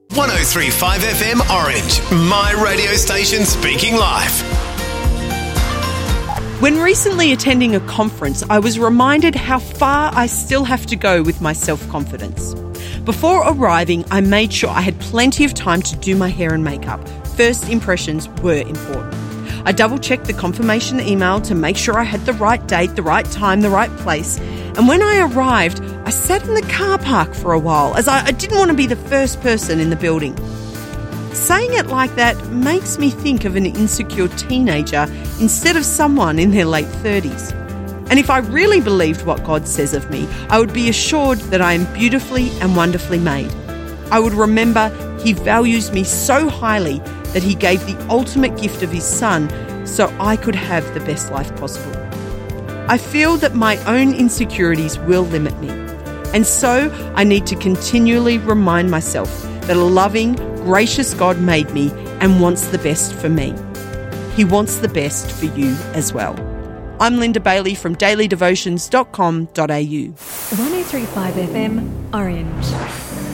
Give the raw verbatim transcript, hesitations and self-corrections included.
one oh three point five F M Orange, my radio station speaking life. When recently attending a conference, I was reminded how far I still have to go with my self-confidence. Before arriving, I made sure I had plenty of time to do my hair and makeup. First impressions were important. I double-checked the confirmation email to make sure I had the right date, the right time, the right place. And when I arrived, I sat in the car park for a while as I, I didn't want to be the first person in the building. Saying it like that makes me think of an insecure teenager instead of someone in their late thirties. And if I really believed what God says of me, I would be assured that I am beautifully and wonderfully made. I would remember He values me so highly that He gave the ultimate gift of His Son so I could have the best life possible. I feel that my own insecurities will limit me, and so I need to continually remind myself that a loving, gracious God made me and wants the best for me. He wants the best for you as well. I'm Linda Bailey from daily devotions dot com dot a u. one oh three point five F M Orange.